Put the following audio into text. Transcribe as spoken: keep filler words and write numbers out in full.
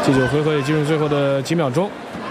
第九回合也进入最后的几秒钟。